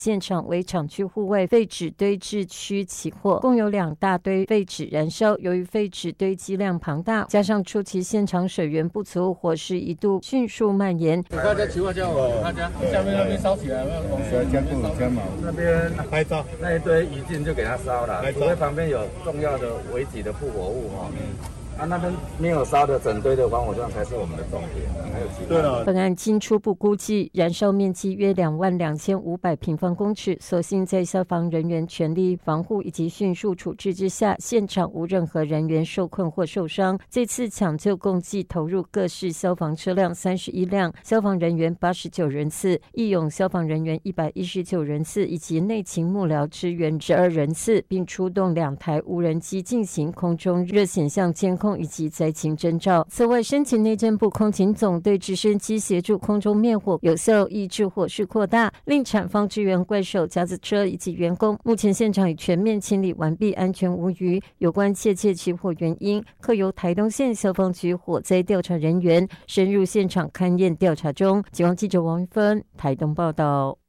现场为厂区户外废纸堆置区起火，共有2大堆废纸燃烧。由于废纸堆积量庞大，加上初期现场水源不足，火势一度迅速蔓延。 大家求叫我，大家下面那边烧起来，那边拍照，那一堆一进就给它烧了，除非旁边有重要的危急的复活物哈。那边没有烧的整堆的防火墙才是我们的重点，还有其他。 本案经初步估计，燃烧面积约22500平方公尺。所幸在消防人员全力防护以及迅速处置之下，现场无任何人员受困或受伤。这次抢救共计投入各式消防车辆31辆，消防人员89人次，义勇消防人员119人次，以及内勤幕僚支援12人次，并出动2台无人机进行空中热显像监控以及灾情征兆。此外，申请内政部空勤总队直升机协助空中灭火，有效抑制火势扩大，令厂方支援怪手夹子车以及员工。目前现场已全面清理完毕，安全无虞。有关切起火原因，可由台东县消防局火灾调查人员深入现场勘验调查中。警方记者王玉芬台东报道。